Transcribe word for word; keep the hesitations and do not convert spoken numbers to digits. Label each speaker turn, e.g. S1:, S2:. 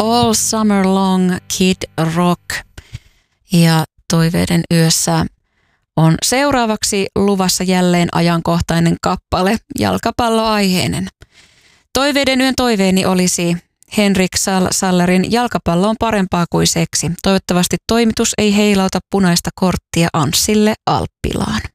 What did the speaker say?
S1: All Summer Long Kid Rock. Ja Toiveiden yössä on seuraavaksi luvassa jälleen ajankohtainen kappale, jalkapalloaiheinen. Toiveiden yön toiveeni olisi Henrik Sallerin Jalkapallo on parempaa kuin seksi. Toivottavasti toimitus ei heilauta punaista korttia Anssille Alppilaan.